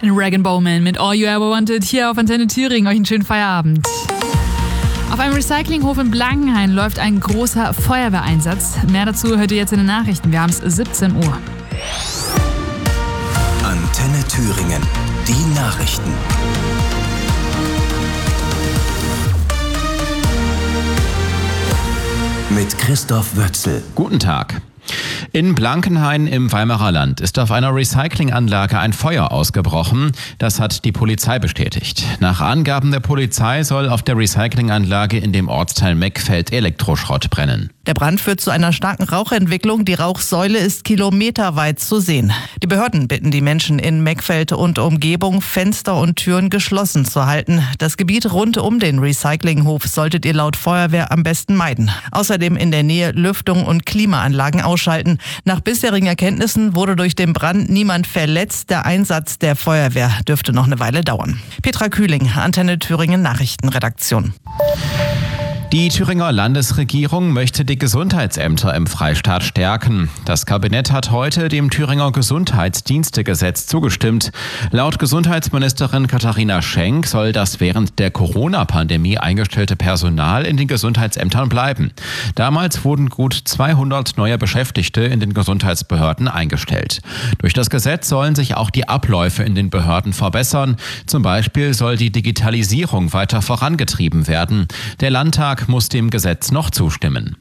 Rag & Bowman mit All You Ever Wanted hier auf Antenne Thüringen. Euch einen schönen Feierabend. Auf einem Recyclinghof in Blankenhain läuft ein großer Feuerwehreinsatz. Mehr dazu hört ihr jetzt in den Nachrichten. Wir haben es 17 Uhr. Antenne Thüringen, die Nachrichten. Mit Christoph Wötzel. Guten Tag. In Blankenhain im Weimarer Land ist auf einer Recyclinganlage ein Feuer ausgebrochen. Das hat die Polizei bestätigt. Nach Angaben der Polizei soll auf der Recyclinganlage in dem Ortsteil Meckfeld Elektroschrott brennen. Der Brand führt zu einer starken Rauchentwicklung. Die Rauchsäule ist kilometerweit zu sehen. Die Behörden bitten die Menschen in Meckfeld und Umgebung, Fenster und Türen geschlossen zu halten. Das Gebiet rund um den Recyclinghof solltet ihr laut Feuerwehr am besten meiden. Außerdem in der Nähe Lüftung und Klimaanlagen ausschalten. Nach bisherigen Erkenntnissen wurde durch den Brand niemand verletzt. Der Einsatz der Feuerwehr dürfte noch eine Weile dauern. Petra Kühling, Antenne Thüringen Nachrichtenredaktion. Die Thüringer Landesregierung möchte die Gesundheitsämter im Freistaat stärken. Das Kabinett hat heute dem Thüringer Gesundheitsdienstegesetz zugestimmt. Laut Gesundheitsministerin Katharina Schenk soll das während der Corona-Pandemie eingestellte Personal in den Gesundheitsämtern bleiben. Damals wurden gut 200 neue Beschäftigte in den Gesundheitsbehörden eingestellt. Durch das Gesetz sollen sich auch die Abläufe in den Behörden verbessern. Zum Beispiel soll die Digitalisierung weiter vorangetrieben werden. Der Landtag muss dem Gesetz noch zustimmen.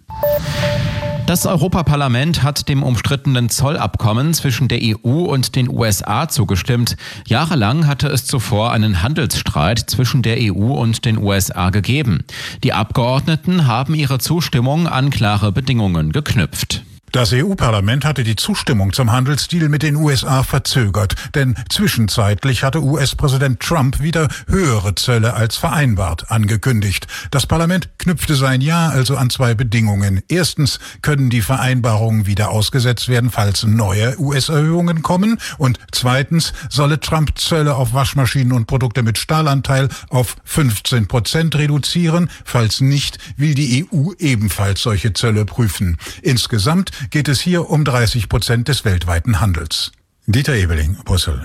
Das Europaparlament hat dem umstrittenen Zollabkommen zwischen der EU und den USA zugestimmt. Jahrelang hatte es zuvor einen Handelsstreit zwischen der EU und den USA gegeben. Die Abgeordneten haben ihre Zustimmung an klare Bedingungen geknüpft. Das EU-Parlament hatte die Zustimmung zum Handelsdeal mit den USA verzögert, denn zwischenzeitlich hatte US-Präsident Trump wieder höhere Zölle als vereinbart angekündigt. Das Parlament knüpfte sein Ja also an zwei Bedingungen. Erstens können die Vereinbarungen wieder ausgesetzt werden, falls neue US-Erhöhungen kommen. Und zweitens solle Trump Zölle auf Waschmaschinen und Produkte mit Stahlanteil auf 15% reduzieren. Falls nicht, will die EU ebenfalls solche Zölle prüfen. Insgesamt geht es hier um 30% des weltweiten Handels. Dieter Ebeling, Brüssel.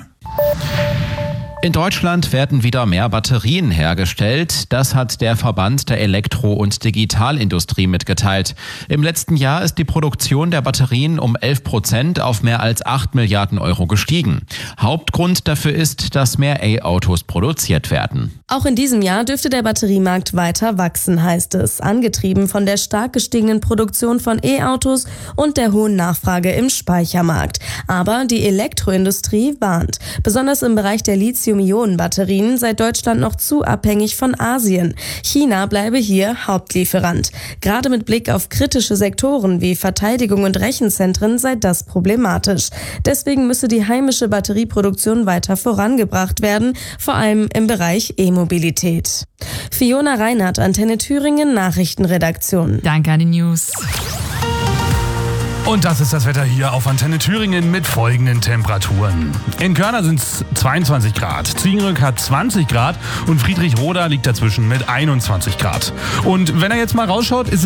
In Deutschland werden wieder mehr Batterien hergestellt. Das hat der Verband der Elektro- und Digitalindustrie mitgeteilt. Im letzten Jahr ist die Produktion der Batterien um 11% auf mehr als 8 Milliarden Euro gestiegen. Hauptgrund dafür ist, dass mehr E-Autos produziert werden. Auch in diesem Jahr dürfte der Batteriemarkt weiter wachsen, heißt es. Angetrieben von der stark gestiegenen Produktion von E-Autos und der hohen Nachfrage im Speichermarkt. Aber die Elektroindustrie warnt. Besonders im Bereich der Lithium-Ionen-Batterien sei Deutschland noch zu abhängig von Asien. China bleibe hier Hauptlieferant. Gerade mit Blick auf kritische Sektoren wie Verteidigung und Rechenzentren sei das problematisch. Deswegen müsse die heimische Batterieproduktion weiter vorangebracht werden, vor allem im Bereich E-Mobilität. Fiona Reinhardt, Antenne Thüringen Nachrichtenredaktion. Danke an die News. Und das ist das Wetter hier auf Antenne Thüringen mit folgenden Temperaturen. In Körner sind es 22 Grad, Ziegenrück hat 20 Grad und Friedrichroda liegt dazwischen mit 21 Grad. Und wenn er jetzt mal rausschaut, ist